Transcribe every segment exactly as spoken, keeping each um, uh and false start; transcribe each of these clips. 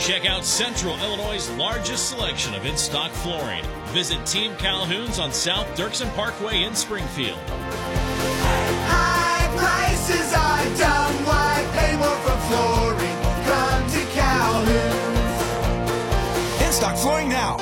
Check out Central Illinois' largest selection of in-stock flooring. Visit Team Calhoun's on South Dirksen Parkway in Springfield. High prices are dumb. Why pay more for flooring? Come to Calhoun's. In-stock flooring now.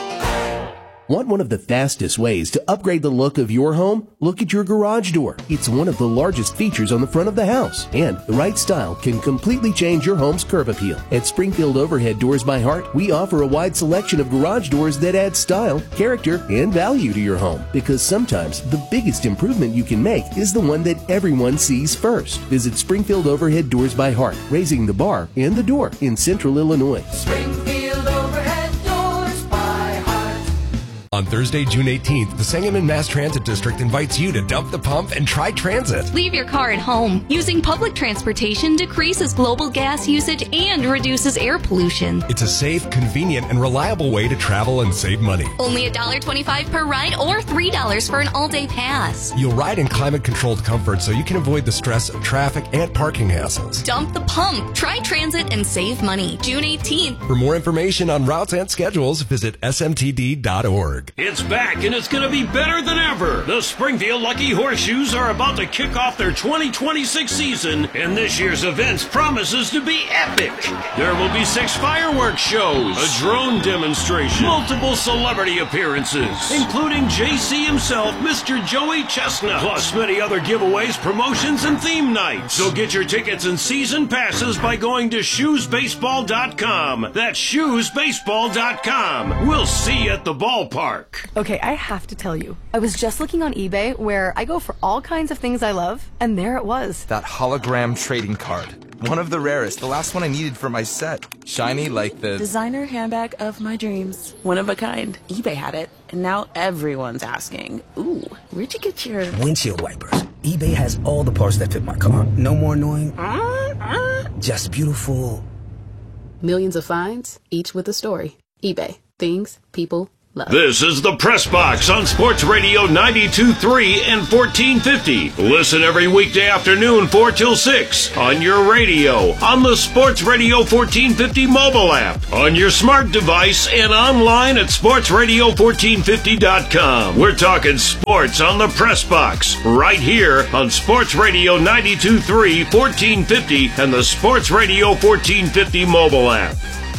Want one of the fastest ways to upgrade the look of your home? Look at your garage door. It's one of the largest features on the front of the house, and the right style can completely change your home's curb appeal. At Springfield Overhead Doors by Hart, we offer a wide selection of garage doors that add style, character, and value to your home. Because sometimes the biggest improvement you can make is the one that everyone sees first. Visit Springfield Overhead Doors by Hart, raising the bar and the door in Central Illinois. Springfield Overhead Doors by Hart. On Thursday, June eighteenth, the Sangamon Mass Transit District invites you to dump the pump and try transit. Leave your car at home. Using public transportation decreases global gas usage and reduces air pollution. It's a safe, convenient, and reliable way to travel and save money. Only one dollar and twenty-five cents per ride or three dollars for an all-day pass. You'll ride in climate-controlled comfort so you can avoid the stress of traffic and parking hassles. Dump the pump. Try transit and save money. June eighteenth. For more information on routes and schedules, visit S M T D dot org. It's back, and it's going to be better than ever. The Springfield Lucky Horseshoes are about to kick off their twenty twenty-six season, and this year's events promises to be epic. There will be six fireworks shows, a drone demonstration, multiple celebrity appearances, including J C himself, Mister Joey Chestnut, plus many other giveaways, promotions, and theme nights. So get your tickets and season passes by going to shoes baseball dot com. That's shoes baseball dot com. We'll see you at the ballpark. Okay, I have to tell you, I was just looking on eBay where I go for all kinds of things I love, and there it was. That hologram trading card. One of the rarest, the last one I needed for my set. Shiny like the... designer handbag of my dreams. One of a kind. eBay had it, and now everyone's asking, ooh, where'd you get your... windshield wipers. eBay has all the parts that fit my car. No more annoying, uh, uh. just beautiful. Millions of finds, each with a story. eBay. Things people love. This is the Press Box on Sports Radio ninety-two point three and fourteen fifty. Listen every weekday afternoon four till six on your radio, on the Sports Radio fourteen fifty mobile app, on your smart device, and online at sports radio fourteen fifty dot com. We're talking sports on the Press Box right here on Sports Radio ninety-two point three, fourteen fifty, and the Sports Radio fourteen fifty mobile app.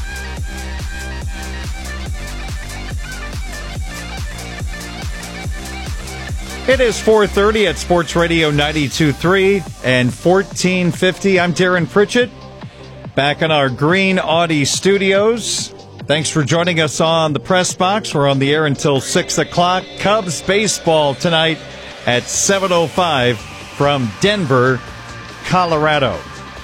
It is four thirty at Sports Radio ninety-two point three and fourteen fifty. I'm Darren Pritchett, back in our Green Audi studios. Thanks for joining us on the Press Box. We're on the air until six o'clock. Cubs baseball tonight at seven oh five from Denver, Colorado.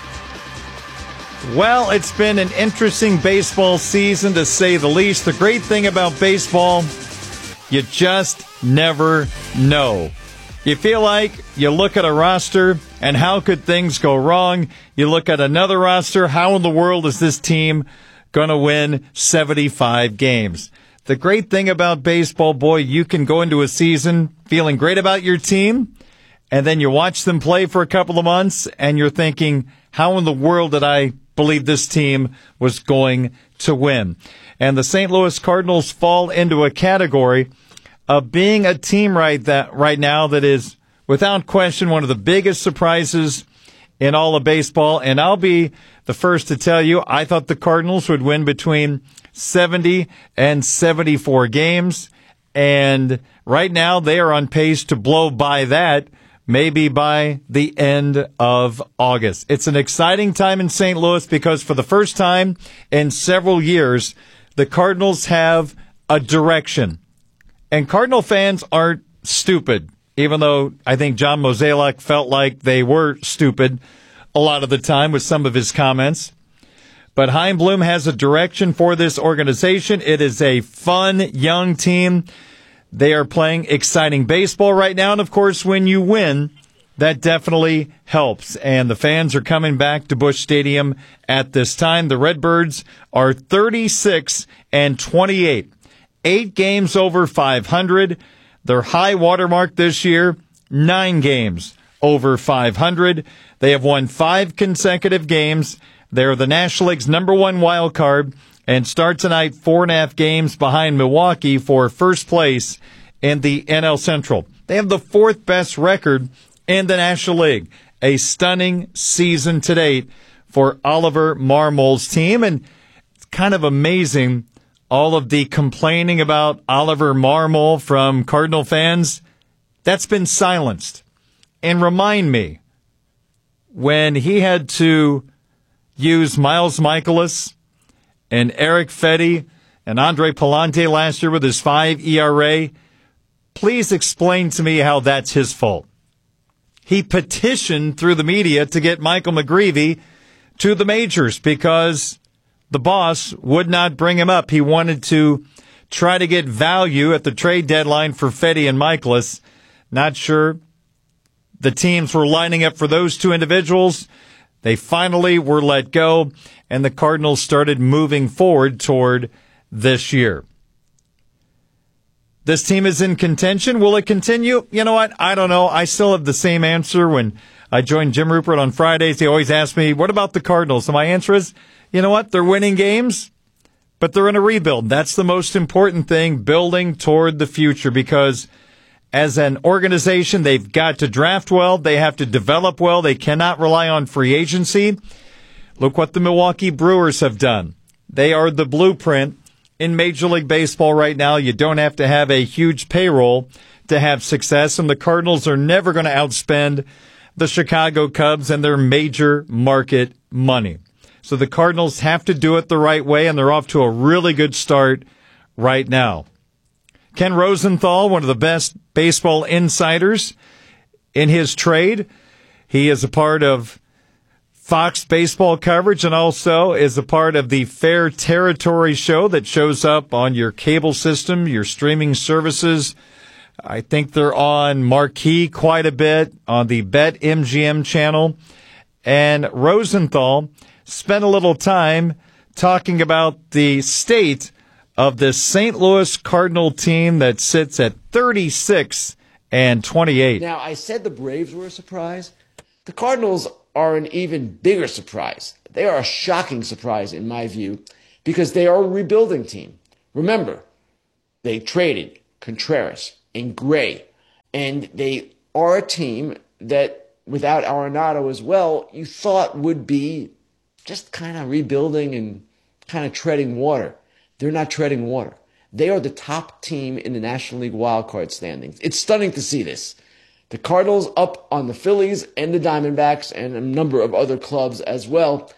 Well, it's been an interesting baseball season, to say the least. The great thing about baseball, you just never know. You feel like you look at a roster, and how could things go wrong? You look at another roster, how in the world is this team going to win seventy-five games? The great thing about baseball, boy, you can go into a season feeling great about your team, and then you watch them play for a couple of months, and you're thinking, how in the world did I believe this team was going to win? And the Saint Louis Cardinals fall into a category of being a team right that right now that is, without question, one of the biggest surprises in all of baseball. And I'll be the first to tell you, I thought the Cardinals would win between seventy and seventy-four games. And right now they are on pace to blow by that, maybe by the end of August. It's an exciting time in Saint Louis because for the first time in several years, the Cardinals have a direction. And Cardinal fans aren't stupid, even though I think John Mozeliak felt like they were stupid a lot of the time with some of his comments. But Chaim Bloom has a direction for this organization. It is a fun, young team. They are playing exciting baseball right now. And, of course, when you win, that definitely helps. And the fans are coming back to Busch Stadium at this time. The Redbirds are thirty-six and twenty-eight. Eight games over five hundred. Their high watermark this year, nine games over five hundred. They have won five consecutive games. They're the National League's number one wild card, and start tonight four and a half games behind Milwaukee for first place in the N L Central. They have the fourth best record in the National League. A stunning season to date for Oliver Marmol's team, and it's kind of amazing all of the complaining about Oliver Marmol from Cardinal fans. That's been silenced. And remind me, when he had to use Miles Michaelis and Eric Fetty and Andre Palante last year with his five E R A, please explain to me how that's his fault. He petitioned through the media to get Michael McGreevy to the majors because the boss would not bring him up. He wanted to try to get value at the trade deadline for Fetty and Michaelis. Not sure the teams were lining up for those two individuals. They finally were let go, and the Cardinals started moving forward toward this year. This team is in contention. Will it continue? You know what? I don't know. I still have the same answer. When I joined Jim Rupert on Fridays, he always asked me, what about the Cardinals? And my answer is, you know what? They're winning games, but they're in a rebuild. That's the most important thing, building toward the future, because as an organization, they've got to draft well. They have to develop well. They cannot rely on free agency. Look what the Milwaukee Brewers have done. They are the blueprint in Major League Baseball right now. You don't have to have a huge payroll to have success, and the Cardinals are never going to outspend the Chicago Cubs and their major market money. So the Cardinals have to do it the right way, and they're off to a really good start right now. Ken Rosenthal, one of the best baseball insiders in his trade. He is a part of Fox baseball coverage and also is a part of the Fair Territory show that shows up on your cable system, your streaming services. I think they're on Marquee quite a bit, on the BetMGM channel. And Rosenthal spent a little time talking about the state of the Saint Louis Cardinal team that sits at thirty-six and twenty-eight. Now, I said the Braves were a surprise. The Cardinals are an even bigger surprise. They are a shocking surprise, in my view, because they are a rebuilding team. Remember, they traded Contreras and Gray, and they are a team that, without Arenado as well, you thought would be just kind of rebuilding and kind of treading water. They're not treading water. They are the top team in the National League wildcard standings. It's stunning to see this. The Cardinals up on the Phillies and the Diamondbacks and a number of other clubs as well.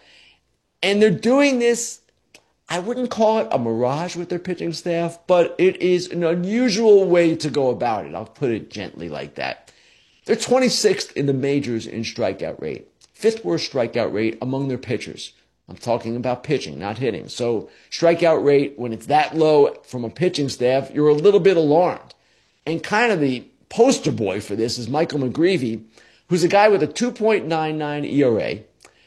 And they're doing this, I wouldn't call it a mirage with their pitching staff, but it is an unusual way to go about it. I'll put it gently like that. They're twenty-sixth in the majors in strikeout rate. Fifth worst strikeout rate among their pitchers. I'm talking about pitching, not hitting. So strikeout rate, when it's that low from a pitching staff, you're a little bit alarmed. And kind of the poster boy for this is Michael McGreevy, who's a guy with a two point nine nine E R A,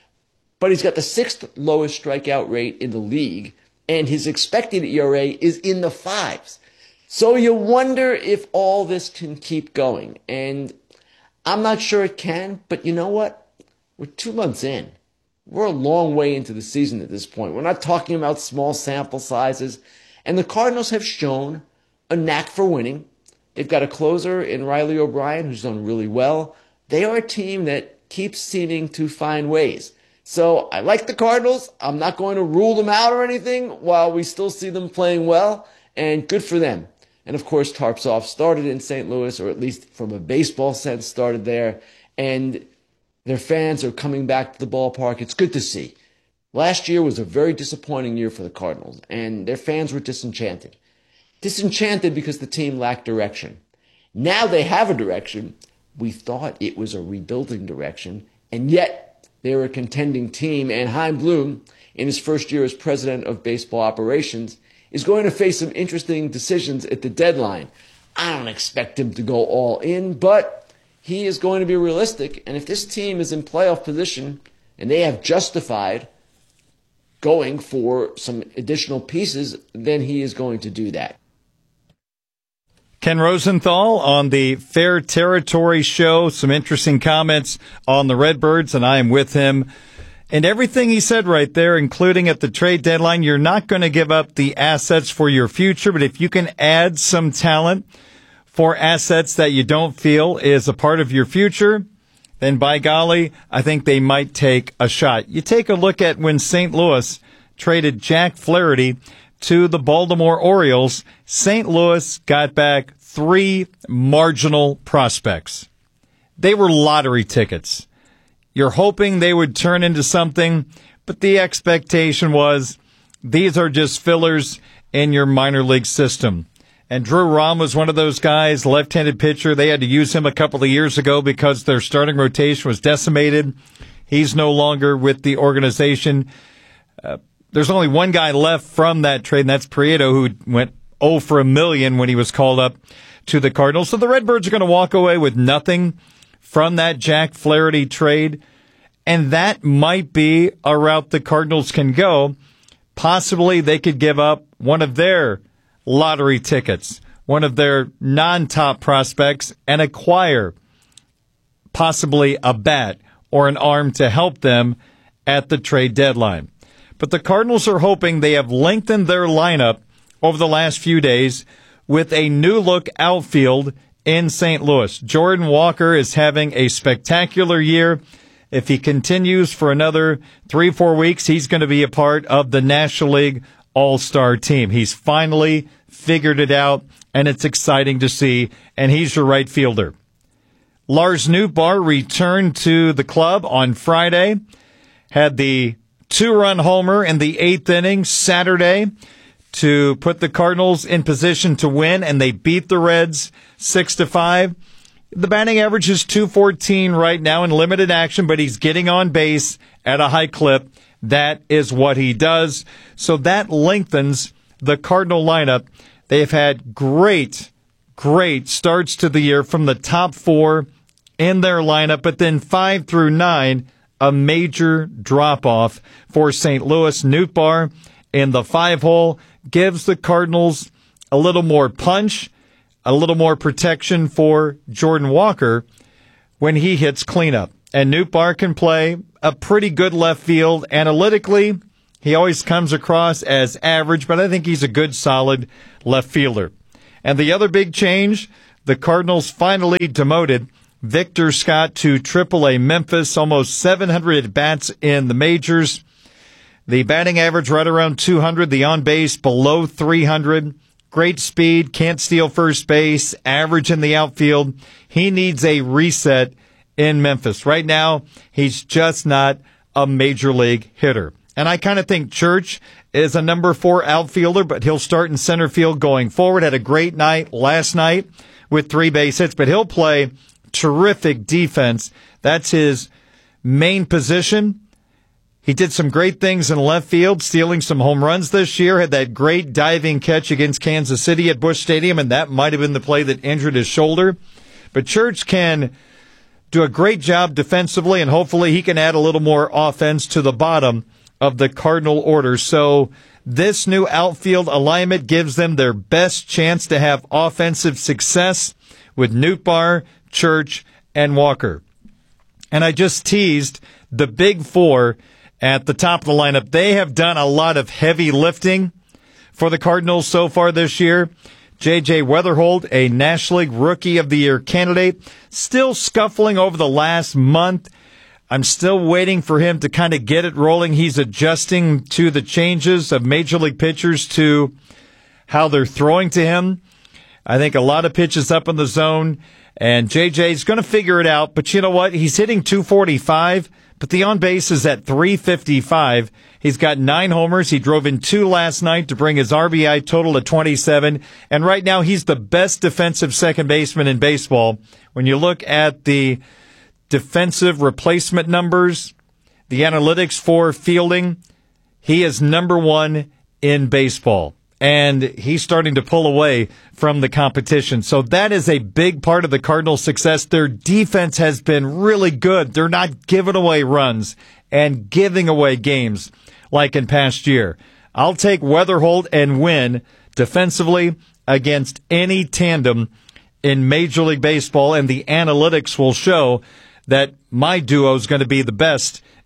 but he's got the sixth lowest strikeout rate in the league, and his expected E R A is in the fives. So you wonder if all this can keep going. And I'm not sure it can, but you know what? We're two months in. We're a long way into the season at this point. We're not talking about small sample sizes. And the Cardinals have shown a knack for winning. They've got a closer in Riley O'Brien who's done really well. They are a team that keeps seeming to find ways. So I like the Cardinals. I'm not going to rule them out or anything while we still see them playing well. And good for them. And of course, Tarpsoff started in Saint Louis, or at least from a baseball sense started there. And their fans are coming back to the ballpark. It's good to see. Last year was a very disappointing year for the Cardinals, and their fans were disenchanted. Disenchanted because the team lacked direction. Now they have a direction. We thought it was a rebuilding direction, and yet they're a contending team, and Chaim Bloom, in his first year as president of baseball operations, is going to face some interesting decisions at the deadline. I don't expect him to go all in, but he is going to be realistic, and if this team is in playoff position and they have justified going for some additional pieces, then he is going to do that. Ken Rosenthal on the Fair Territory show. Some interesting comments on the Redbirds, and I am with him And everything he said right there, including at the trade deadline, you're not going to give up the assets for your future, but if you can add some talent for assets that you don't feel is a part of your future, then by golly, I think they might take a shot. You take a look at when Saint Louis traded Jack Flaherty to the Baltimore Orioles, Saint Louis got back three marginal prospects. They were lottery tickets. You're hoping they would turn into something, but the expectation was these are just fillers in your minor league system. And Drew Rom was one of those guys, left-handed pitcher. They had to use him a couple of years ago because their starting rotation was decimated. He's no longer with the organization. Uh, there's only one guy left from that trade, and that's Prieto, who went oh for a million when he was called up to the Cardinals. So the Redbirds are going to walk away with nothing from that Jack Flaherty trade, and that might be a route the Cardinals can go. Possibly they could give up one of their lottery tickets, one of their non-top prospects, and acquire possibly a bat or an arm to help them at the trade deadline. But the Cardinals are hoping they have lengthened their lineup over the last few days with a new-look outfield in Saint Louis. Jordan Walker is having a spectacular year. If he continues for another three, four weeks, he's going to be a part of the National League All-Star team. He's finally figured it out, and it's exciting to see, and he's your right fielder. Lars Nootbaar returned to the club on Friday, had the two-run homer in the eighth inning Saturday to put the Cardinals in position to win, and they beat the Reds six to five. The batting average is two fourteen right now in limited action, but he's getting on base at a high clip. That is what he does. So that lengthens the Cardinal lineup. They have had great, great starts to the year from the top four in their lineup, but then five through nine, a major drop-off for Saint Louis. Nootbaar in the five-hole gives the Cardinals a little more punch, a little more protection for Jordan Walker when he hits cleanup. And Nootbaar can play a pretty good left field. Analytically, he always comes across as average, but I think he's a good, solid left fielder. And the other big change, the Cardinals finally demoted Victor Scott to triple A Memphis, almost seven hundred at-bats in the majors. The batting average right around two hundred, the on-base below three hundred. Great speed, can't steal first base, average in the outfield. He needs a reset in Memphis. Right now, he's just not a major league hitter. And I kind of think Church is a number four outfielder, but he'll start in center field going forward. Had a great night last night with three base hits, but he'll play terrific defense. That's his main position. He did some great things in left field, stealing some home runs this year, had that great diving catch against Kansas City at Busch Stadium, and that might have been the play that injured his shoulder. But Church can do a great job defensively, and hopefully he can add a little more offense to the bottom of the Cardinal order. So this new outfield alignment gives them their best chance to have offensive success with Nootbaar, Church, and Walker. And I just teased the big four at the top of the lineup. They have done a lot of heavy lifting for the Cardinals so far this year. J J Weatherholt, a National League Rookie of the Year candidate, still scuffling over the last month. I'm still waiting for him to kind of get it rolling. He's adjusting to the changes of Major League pitchers to how they're throwing to him. I think a lot of pitches up in the zone, and J J's going to figure it out. But you know what? He's hitting two forty-five, but the on-base is at three fifty-five. He's got nine homers. He drove in two last night to bring his R B I total to twenty-seven. And right now, he's the best defensive second baseman in baseball. When you look at the defensive replacement numbers, the analytics for fielding, he is number one in baseball. And he's starting to pull away from the competition. So that is a big part of the Cardinals' success. Their defense has been really good. They're not giving away runs and giving away games like in past year. I'll take Weatherholt and win defensively against any tandem in Major League Baseball, and the analytics will show that my duo is going to be the best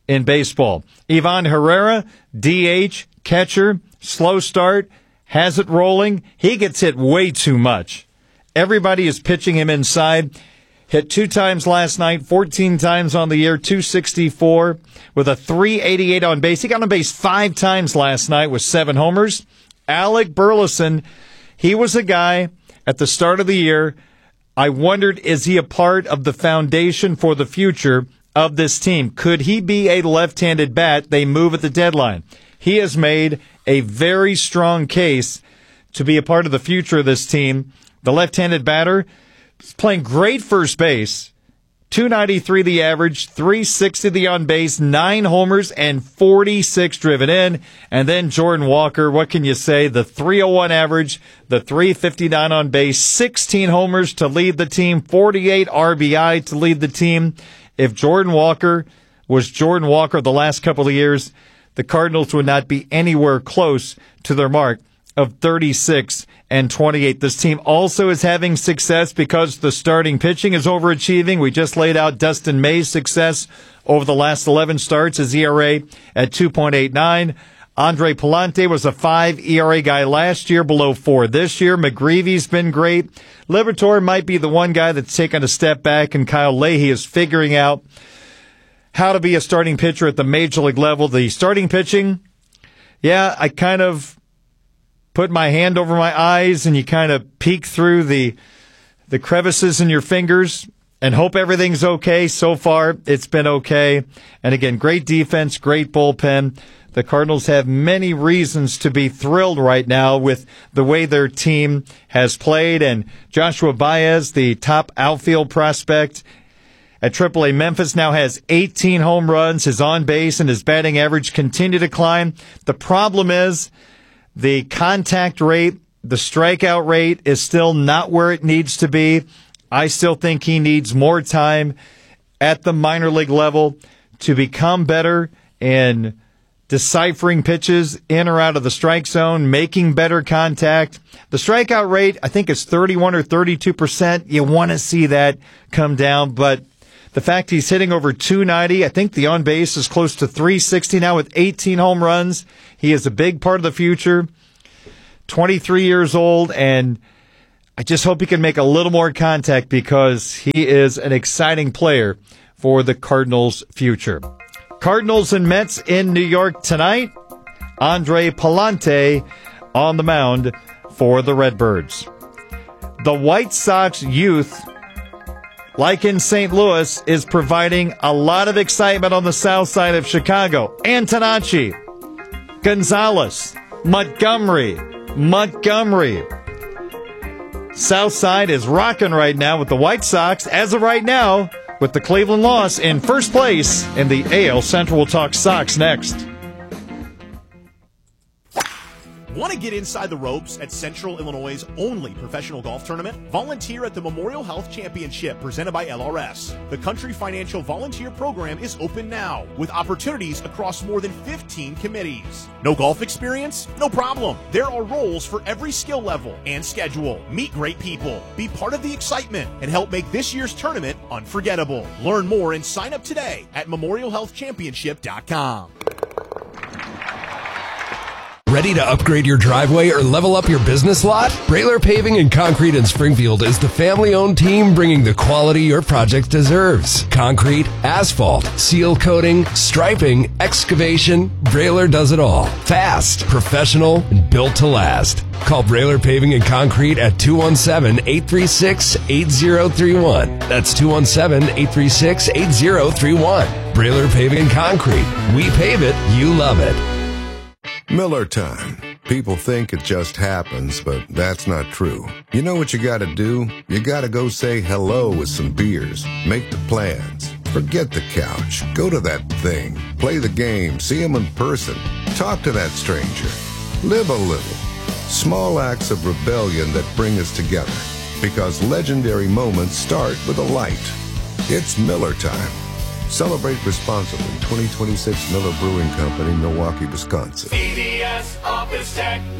in baseball. Ivan Herrera, D H, catcher, slow start, has it rolling. He gets hit way too much. Everybody is pitching him inside. Hit two times last night, fourteen times on the year, two sixty-four with a three eighty-eight on base. He got on base five times last night with seven homers. Alec Burleson, he was a guy at the start of the year. I wondered, is he a part of the foundation for the future of this team? Could he be a left-handed bat they move at the deadline? He has made a very strong case to be a part of the future of this team. The left-handed batter is playing great first base. two ninety-three the average, three sixty the on base, nine homers, and forty-six driven in. And then Jordan Walker, what can you say? The three oh one average, the three fifty-nine on base, sixteen homers to lead the team, forty-eight R B I to lead the team. If Jordan Walker was Jordan Walker the last couple of years, the Cardinals would not be anywhere close to their mark of thirty-six and twenty-eight. This team also is having success because the starting pitching is overachieving. We just laid out Dustin May's success over the last eleven starts, his E R A at two point eight nine. Andre Palante was a five E R A guy last year, below four this year. McGreevy's been great. Liberatore might be the one guy that's taken a step back, and Kyle Leahy is figuring out how to be a starting pitcher at the major league level. The starting pitching, yeah, I kind of put my hand over my eyes and you kind of peek through the the crevices in your fingers and hope everything's okay. So far, it's been okay. And again, great defense, great bullpen. The Cardinals have many reasons to be thrilled right now with the way their team has played. And Joshua Baez, the top outfield prospect at triple A Memphis, now has eighteen home runs. His on-base and his batting average continue to climb. The problem is the contact rate, the strikeout rate is still not where it needs to be. I still think he needs more time at the minor league level to become better in deciphering pitches in or out of the strike zone, making better contact. The strikeout rate, I think, is thirty-one or thirty-two percent. You want to see that come down, but the fact he's hitting over two ninety, I think the on-base is close to three sixty now with eighteen home runs. He is a big part of the future. twenty-three years old, and I just hope he can make a little more contact because he is an exciting player for the Cardinals' future. Cardinals and Mets in New York tonight. Andre Palante on the mound for the Redbirds. The White Sox youth, like in Saint Louis, is providing a lot of excitement on the south side of Chicago. Antonacci, Gonzalez, Montgomery, Montgomery. South side is rocking right now with the White Sox, as of right now, with the Cleveland loss in first place in the A L Central. We'll talk Sox next. Want to get inside the ropes at Central Illinois' only professional golf tournament? Volunteer at the Memorial Health Championship presented by L R S. The Country Financial Volunteer Program is open now with opportunities across more than fifteen committees. No golf experience? No problem. There are roles for every skill level and schedule. Meet great people, be part of the excitement, and help make this year's tournament unforgettable. Learn more and sign up today at memorial health championship dot com. Ready to upgrade your driveway or level up your business lot? Brailer Paving and Concrete in Springfield is the family-owned team bringing the quality your project deserves. Concrete, asphalt, seal coating, striping, excavation, Brailer does it all. Fast, professional, and built to last. Call Brailer Paving and Concrete at two one seven, eight three six, eight zero three one. That's two one seven, eight three six, eight zero three one. Brailer Paving and Concrete. We pave it, you love it. Miller time. People think it just happens, but that's not true. You know what you gotta do? You gotta go say hello with some beers. Make the plans. Forget the couch. Go to that thing. Play the game. See him in person. Talk to that stranger. Live a little. Small acts of rebellion that bring us together. Because legendary moments start with a light. It's Miller time. Celebrate responsibly. twenty twenty-six Miller Brewing Company, Milwaukee, Wisconsin. C D S Office Technology.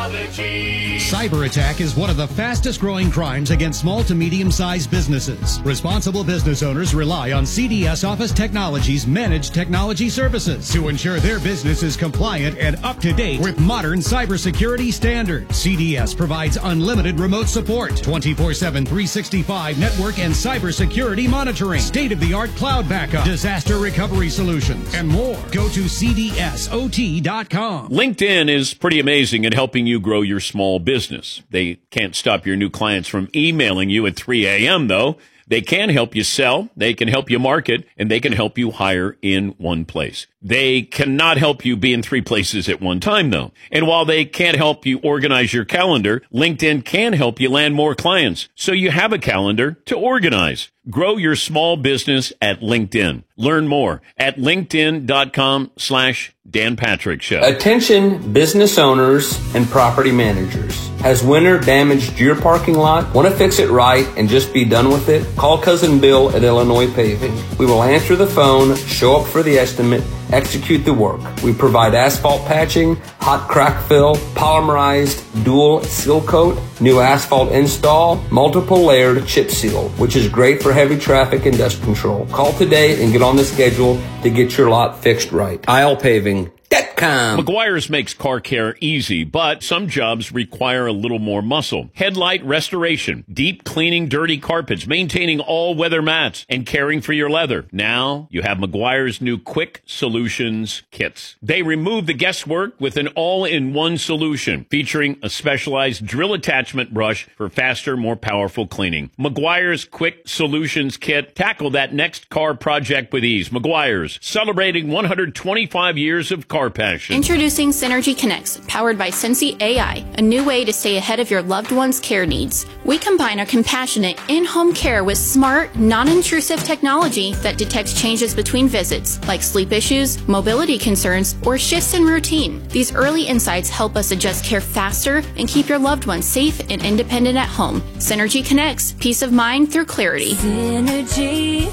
technology. Cyber attack is one of the fastest growing crimes against small to medium-sized businesses. Responsible business owners rely on C D S Office Technologies Managed Technology Services to ensure their business is compliant and up to date with modern cybersecurity standards. C D S provides unlimited remote support, twenty-four seven, three sixty-five network and cybersecurity monitoring, state-of-the-art cloud backup, disaster recovery solutions, and more. Go to C D S O T dot com. LinkedIn is pretty amazing at helping you grow your small business. They can't stop your new clients from emailing you at three a.m., though. They can help you sell, they can help you market, and they can help you hire in one place. They cannot help you be in three places at one time, though. And while they can't help you organize your calendar, LinkedIn can help you land more clients, so you have a calendar to organize. Grow your small business at LinkedIn. Learn more at linkedin.com slash Dan Patrick Show. Attention business owners and property managers. Has winter damaged your parking lot? Want to fix it right and just be done with it? Call Cousin Bill at Illinois Paving. We will answer the phone, show up for the estimate, execute the work. We provide asphalt patching, hot crack fill, polymerized dual seal coat, new asphalt install, multiple layered chip seal, which is great for heavy traffic and dust control. Call today and get on the schedule to get your lot fixed right. Isle Paving. McGuire's makes car care easy, but some jobs require a little more muscle. Headlight restoration, deep cleaning dirty carpets, maintaining all weather mats, and caring for your leather. Now you have McGuire's new Quick Solutions kits. They remove the guesswork with an all-in-one solution featuring a specialized drill attachment brush for faster, more powerful cleaning. McGuire's Quick Solutions kit. Tackle that next car project with ease. McGuire's, celebrating one hundred twenty-five years of car passion. Introducing Synergy Connects, powered by Sensi A I, a new way to stay ahead of your loved one's care needs. We combine our compassionate in-home care with smart, non-intrusive technology that detects changes between visits, like sleep issues, mobility concerns, or shifts in routine. These early insights help us adjust care faster and keep your loved ones safe and independent at home. Synergy Connects, peace of mind through clarity. Synergy,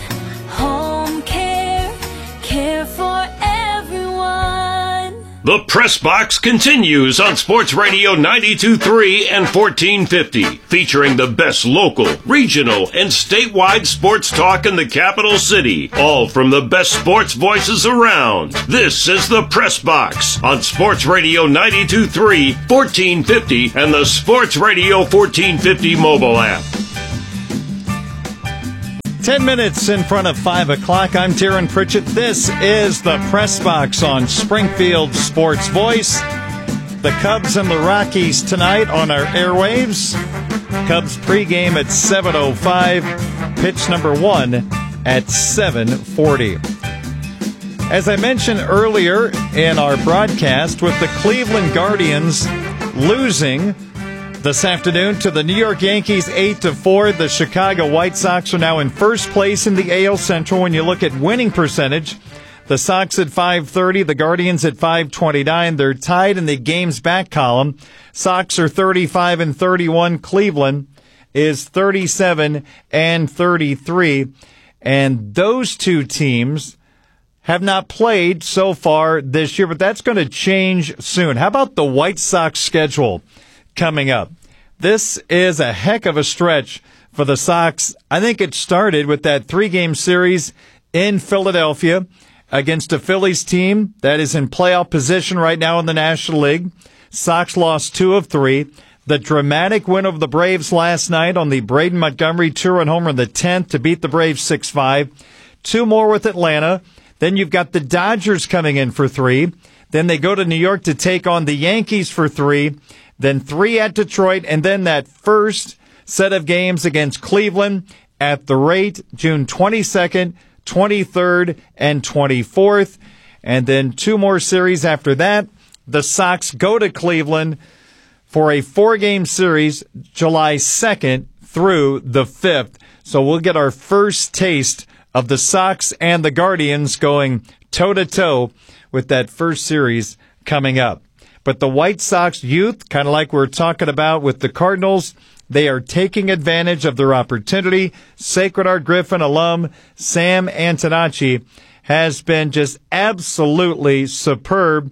home care, care for everyone. The Press Box continues on Sports Radio ninety-two point three and fourteen fifty, featuring the best local, regional, and statewide sports talk in the capital city, all from the best sports voices around. This is the Press Box on Sports Radio ninety-two point three, fourteen fifty, and the Sports Radio fourteen fifty mobile app. Ten minutes in front of five o'clock. I'm Taryn Pritchett. This is the Press Box on Springfield Sports Voice. The Cubs and the Rockies tonight on our airwaves. Cubs pregame at seven oh five. Pitch number one at seven forty. As I mentioned earlier in our broadcast, with the Cleveland Guardians losing this afternoon to the New York Yankees eight to four, the Chicago White Sox are now in first place in the A L Central. When you look at winning percentage, the Sox at five thirty, the Guardians at five twenty-nine. They're tied in the games back column. Sox are thirty-five and thirty-one. Cleveland is thirty-seven and thirty-three. And those two teams have not played so far this year, but that's going to change soon. How about the White Sox schedule coming up? This is a heck of a stretch for the Sox. I think it started with that three-game series in Philadelphia against a Phillies team that is in playoff position right now in the National League. Sox lost two of three. The dramatic win over the Braves last night on the Braden Montgomery two-run homer in the tenth to beat the Braves six five. Two more with Atlanta. Then you've got the Dodgers coming in for three. Then they go to New York to take on the Yankees for three. Then three at Detroit, and then that first set of games against Cleveland at the rate June twenty-second, twenty-third, and twenty-fourth. And then two more series after that. The Sox go to Cleveland for a four-game series July second through the fifth. So we'll get our first taste of the Sox and the Guardians going toe-to-toe with that first series coming up. But the White Sox youth, kind of like we're talking about with the Cardinals, they are taking advantage of their opportunity. Sacred Heart Griffin alum Sam Antonacci has been just absolutely superb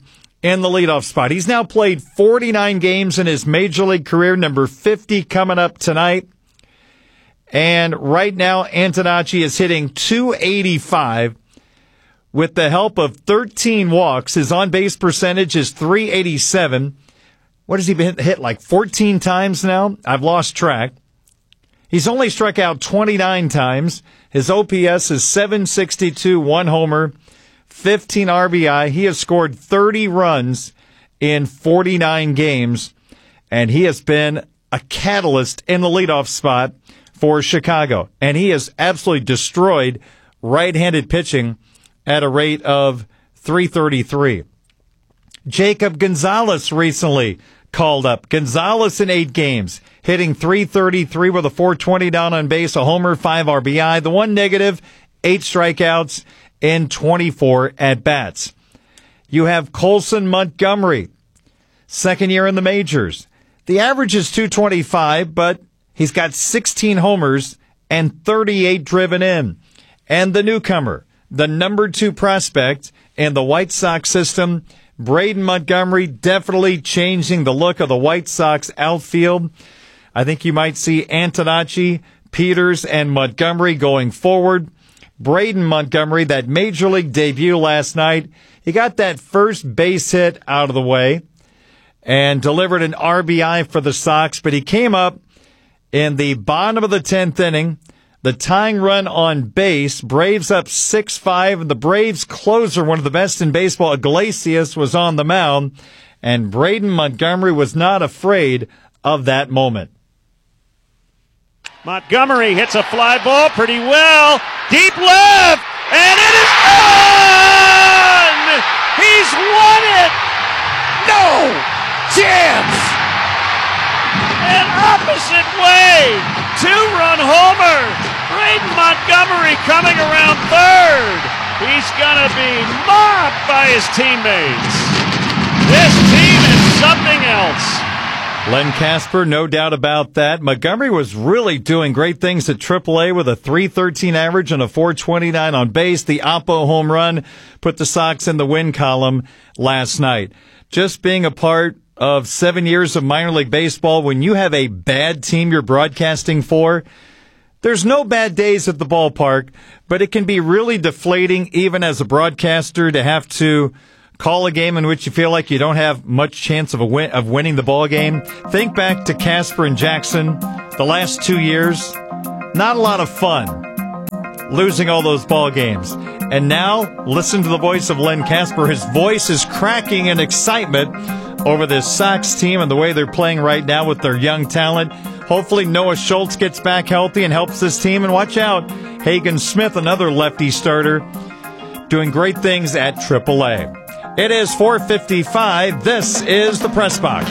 in the leadoff spot. He's now played forty-nine games in his major league career, number fifty coming up tonight. And right now, Antonacci is hitting two eighty-five with the help of thirteen walks. His on-base percentage is three eighty-seven. What has he been hit like fourteen times now? I've lost track. He's only struck out twenty-nine times. His O P S is seven sixty-two, one homer, fifteen R B I. He has scored thirty runs in forty-nine games, and he has been a catalyst in the leadoff spot for Chicago. And he has absolutely destroyed right-handed pitching at a rate of three thirty-three. Jacob Gonzalez recently called up. Gonzalez in eight games, hitting three thirty-three with a four twenty down on base, a homer, five R B I. The one negative, eight strikeouts in twenty-four at-bats. You have Colson Montgomery, second year in the majors. The average is two twenty-five, but he's got sixteen homers and thirty-eight driven in. And the newcomer, the number two prospect in the White Sox system, Braden Montgomery, definitely changing the look of the White Sox outfield. I think you might see Antonacci, Peters, and Montgomery going forward. Braden Montgomery, that major league debut last night, he got that first base hit out of the way and delivered an R B I for the Sox, but he came up in the bottom of the tenth inning, the tying run on base, Braves up six five, and the Braves closer, one of the best in baseball, Iglesias, was on the mound, and Braden Montgomery was not afraid of that moment. Montgomery hits a fly ball pretty well, deep left, and it is gone! He's won it! No chance! An opposite way, two-run homer. Braden Montgomery coming around third. He's gonna be mobbed by his teammates. This team is something else. Len Casper, no doubt about that. Montgomery was really doing great things at triple A with a three thirteen average and a four twenty-nine on base. The Oppo home run put the Sox in the win column last night. Just being a part of seven years of minor league baseball, when you have a bad team you're broadcasting for, there's no bad days at the ballpark, but it can be really deflating even as a broadcaster to have to call a game in which you feel like you don't have much chance of a win, of winning the ball game. Think back to Casper and Jackson the last two years. Not a lot of fun losing all those ball games. And now, listen to the voice of Len Casper. His voice is cracking in excitement over this Sox team and the way they're playing right now with their young talent. Hopefully Noah Schultz gets back healthy and helps this team. And watch out, Hagen Smith, another lefty starter, doing great things at triple A. It is four fifty-five. This is the Press Box.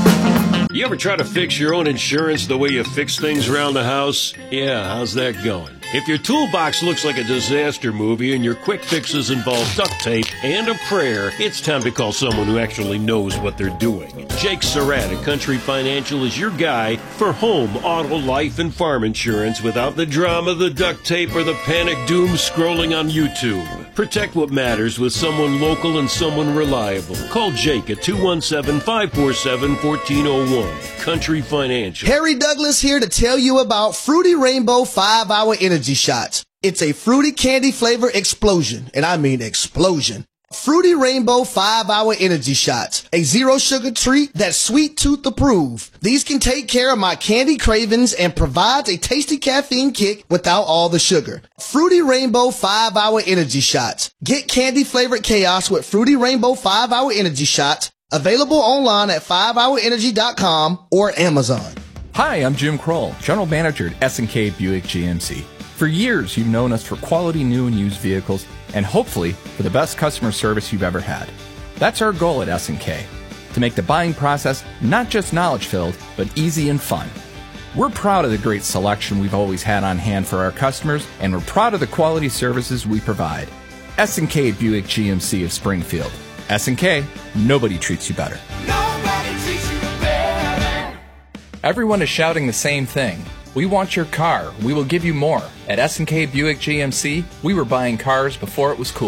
You ever try to fix your own insurance the way you fix things around the house? Yeah, how's that going? If your toolbox looks like a disaster movie and your quick fixes involve duct tape and a prayer, it's time to call someone who actually knows what they're doing. Jake Surratt at Country Financial is your guy for home, auto, life, and farm insurance without the drama, the duct tape, or the panic doom scrolling on YouTube. Protect what matters with someone local and someone reliable. Call Jake at two one seven, five four seven, one four zero one. Country Financial. Harry Douglas here to tell you about Fruity Rainbow five hour Energy Shots. It's a fruity candy flavor explosion, and I mean explosion. Fruity Rainbow five hour Energy Shots, a zero sugar treat that's sweet tooth approved. These can take care of my candy cravings and provides a tasty caffeine kick without all the sugar. Fruity Rainbow five hour Energy Shots. Get candy flavored chaos with Fruity Rainbow five hour Energy Shots. Available online at five hour energy dot com or Amazon. Hi, I'm Jim Kroll, General Manager at S and K Buick G M C. For years, you've known us for quality new and used vehicles, and hopefully for the best customer service you've ever had. That's our goal at S and K, to make the buying process not just knowledge-filled, but easy and fun. We're proud of the great selection we've always had on hand for our customers, and we're proud of the quality services we provide. S and K Buick G M C of Springfield. S and K, nobody treats you better. Nobody treats you better. Everyone is shouting the same thing. We want your car. We will give you more. At S and K Buick G M C, we were buying cars before it was cool.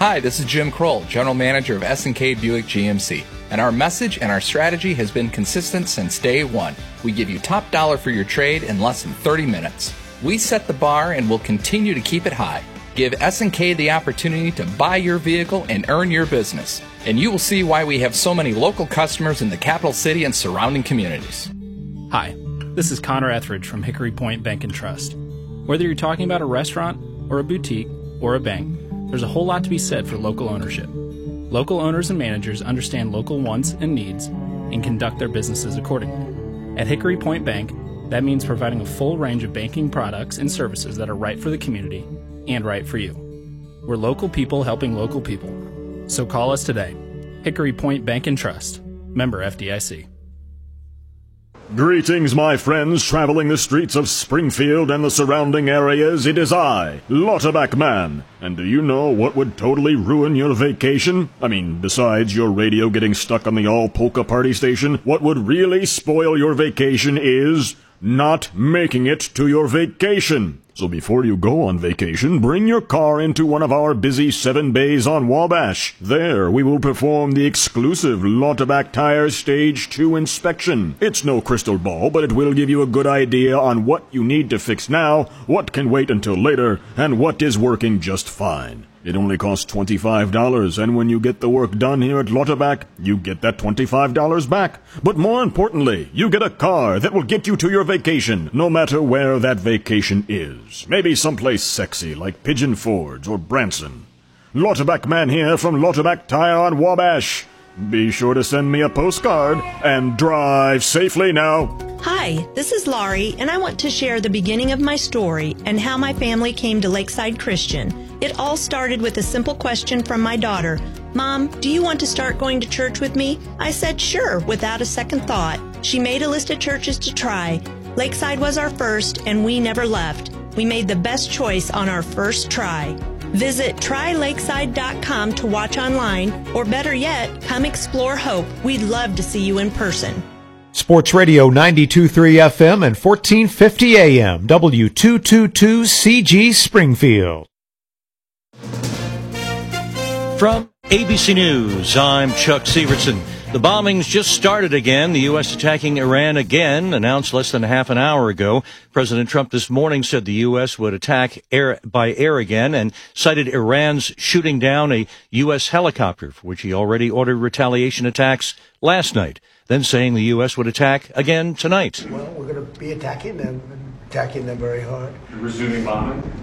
Hi, this is Jim Kroll, General Manager of S and K Buick G M C. And our message and our strategy has been consistent since day one. We give you top dollar for your trade in less than thirty minutes. We set the bar and will continue to keep it high. Give S and K the opportunity to buy your vehicle and earn your business. And you will see why we have so many local customers in the capital city and surrounding communities. Hi, this is Connor Etheridge from Hickory Point Bank and Trust. Whether you're talking about a restaurant or a boutique or a bank, there's a whole lot to be said for local ownership. Local owners and managers understand local wants and needs and conduct their businesses accordingly. At Hickory Point Bank, that means providing a full range of banking products and services that are right for the community and right for you. We're local people helping local people. So call us today. Hickory Point Bank and Trust. Member F D I C. Greetings, my friends, traveling the streets of Springfield and the surrounding areas. It is I, Lauterbach Man. And do you know what would totally ruin your vacation? I mean, besides your radio getting stuck on the all-polka party station, what would really spoil your vacation is not making it to your vacation. So before you go on vacation, bring your car into one of our busy seven bays on Wabash. There, we will perform the exclusive Lauterbach Tires Stage two inspection. It's no crystal ball, but it will give you a good idea on what you need to fix now, what can wait until later, and what is working just fine. It only costs twenty-five dollars, and when you get the work done here at Lauterbach, you get that twenty-five dollars back. But more importantly, you get a car that will get you to your vacation, no matter where that vacation is. Maybe someplace sexy like Pigeon Forge or Branson. Lauterbach Man here from Lauterbach Tire on Wabash. Be sure to send me a postcard and drive safely now. Hi, this is Laurie, and I want to share the beginning of my story and how my family came to Lakeside Christian. It all started with a simple question from my daughter. Mom, do you want to start going to church with me? I said sure, without a second thought. She made a list of churches to try. Lakeside was our first, and we never left. We made the best choice on our first try. Visit try lakeside dot com to watch online, or better yet, come explore Hope. We'd love to see you in person. Sports Radio ninety-two point three F M and fourteen fifty A M, W two twenty-two C G Springfield. From A B C News, I'm Chuck Severson. The bombings just started again. The U S attacking Iran again, announced less than half an hour ago. President Trump this morning said the U S would attack air by air again and cited Iran's shooting down a U S helicopter, for which he already ordered retaliation attacks last night, then saying the U S would attack again tonight. Well, we're going to be attacking them, and attacking them very hard. Resuming bombing?